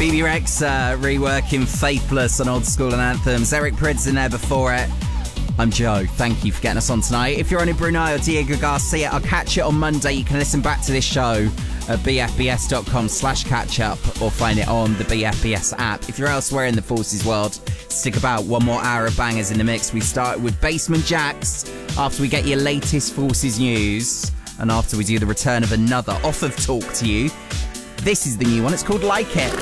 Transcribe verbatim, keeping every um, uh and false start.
B B Rex uh, reworking Faithless on Old School and Anthems. Eric Prydz in there before it. I'm Joe. Thank you for getting us on tonight. If you're on in Brunei or Diego Garcia, I'll catch it on Monday. You can listen back to this show at bfbs.com slash catch up or find it on the B F B S app. If you're elsewhere in the Forces world, stick about. One more hour of bangers in the mix. We start with Basement Jaxx after we get your latest Forces news and after we do the return of another Off of Talk to you. This is the new one. It's called Like It.